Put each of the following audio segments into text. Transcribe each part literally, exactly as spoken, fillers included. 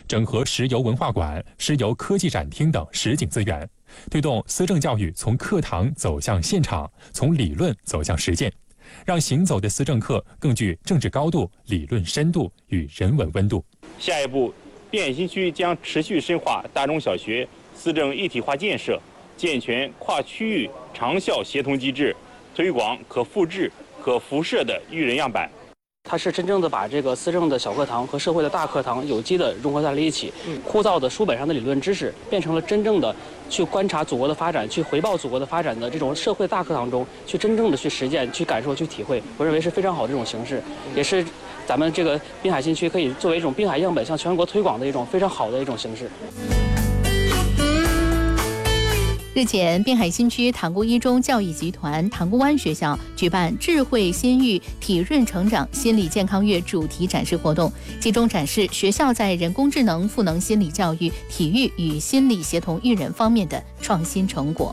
整合石油文化馆、石油科技展厅等实景资源，推动思政教育从课堂走向现场，从理论走向实践，让行走的思政课更具政治高度、理论深度与人文温度。 下一步，滨海新区将持续深化大中小学思政一体化建设，健全跨区域长效协同机制，推广可复制、可辐射的育人样板。 它是真正的把这个思政的小课堂和社会的大课堂有机的融合在了一起，枯燥的书本上的理论知识变成了真正的去观察祖国的发展、去回报祖国的发展的这种社会大课堂中去真正的去实践、去感受、去体会。我认为是非常好的这种形式，也是咱们这个滨海新区可以作为一种滨海样本向全国推广的一种非常好的一种形式。 日前，滨海新区塘沽一中教育集团塘沽湾学校举办智慧心育体润成长心理健康月主题展示活动，集中展示学校在人工智能赋能心理教育、体育与心理协同育人方面的创新成果。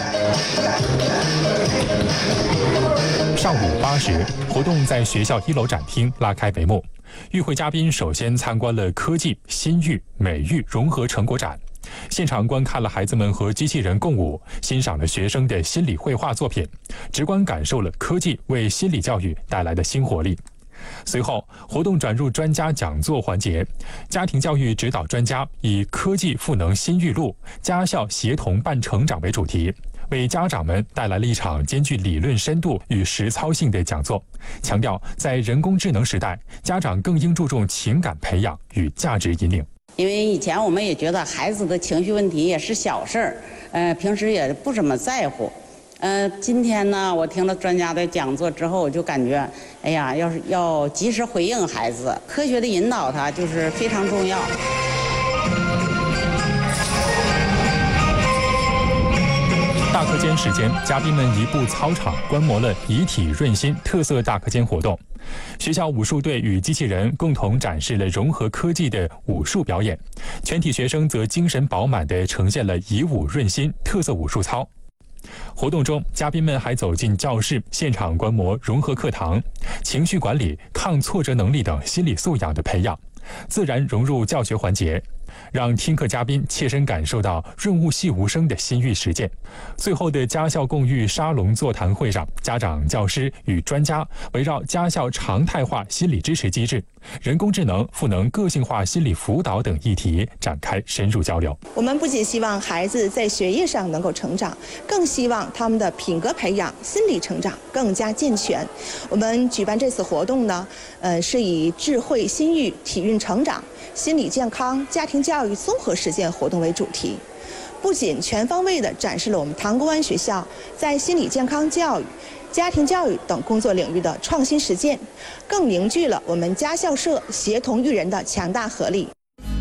上午八时，活动在学校一楼展厅拉开帷幕。与会嘉宾首先参观了科技、心育、美育融合成果展。现场观看了孩子们和机器人共舞，欣赏了学生的心理绘画作品，直观感受了科技为心理教育带来的新活力。随后，活动转入专家讲座环节，家庭教育指导专家以科技赋能心育路，家校协同伴成长为主题，为家长们带来了一场兼具理论深度与实操性的讲座，强调在人工智能时代，家长更应注重情感培养与价值引领。 因为以前我们也觉得孩子的情绪问题也是小事儿，呃，平时也不怎么在乎。呃，今天呢，我听了专家的讲座之后，我就感觉，哎呀，要是要及时回应孩子，科学的引导他就是非常重要。 大课间时间，嘉宾们移步操场观摩了以体润心特色大课间活动。学校武术队与机器人共同展示了融合科技的武术表演，全体学生则精神饱满地呈现了以武润心特色武术操。活动中，嘉宾们还走进教室，现场观摩融合课堂、情绪管理、抗挫折能力等心理素养的培养，自然融入教学环节，让听课嘉宾切身感受到润物细无声的心育实践。最后的家校共育沙龙座谈会上，家长、教师与专家围绕家校常态化心理支持机制、人工智能赋能个性化心理辅导等议题展开深入交流。 我们不仅希望孩子在学业上能够成长，更希望他们的品格培养、心理成长更加健全。我们举办这次活动呢，呃，是以智慧心育体育成长、心理健康、家庭教育综合实践活动为主题，不仅全方位地展示了我们塘沽湾学校在心理健康教育、家庭教育等工作领域的创新实践，更凝聚了我们家校社协同育人的强大合力。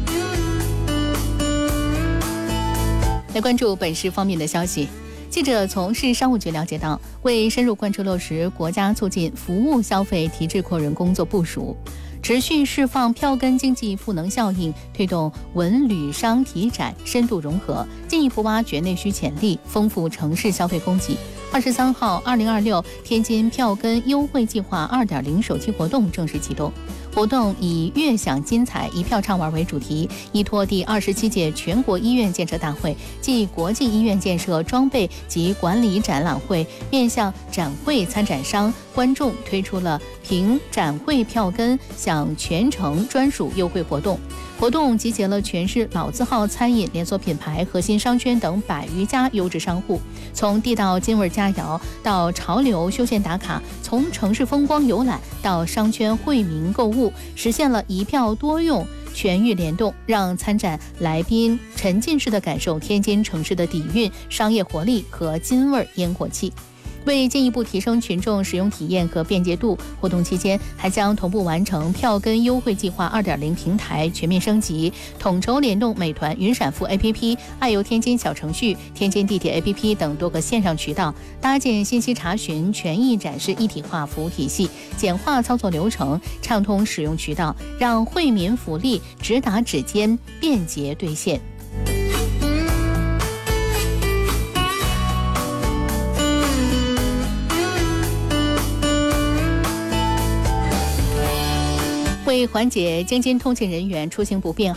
来关注本市方面的消息。记者从市商务局了解到，为深入贯彻落实国家促进服务消费提质扩人工作部署，持续释放票根经济赋能效应，推动文旅商体展深度融合，进一步挖掘内需潜力，丰富城市消费供给。二十三号，二零二六天津票根优惠计划二点零首期活动正式启动。活动以悦享精彩一票畅玩为主题，依托第二十七届全国医院建设大会暨国际医院建设装备及管理展览会，面向展会参展商、观众推出了凭展会票根享全程专属优惠活动。活动集结了全市老字号餐饮连锁品牌、核心商圈等百余家优质商户，从地道京味佳肴到潮流休闲打卡，从城市风光游览到商圈惠民购物，实现了一票多用、全域联动，让参展来宾沉浸式的感受天津城市的底蕴、商业活力和京味烟火气。为进一步提升群众使用体验和便捷度，活动期间还将同步完成票根优惠计划 二点零 平台全面升级，统筹联动美团云闪付 A P P、爱游天津小程序、天津地铁 A P P 等多个线上渠道，搭建信息查询、权益展示一体化服务体系，简化操作流程，畅通使用渠道，让惠民福利直达指尖，便捷兑现。为缓解京津通勤人员出行不便，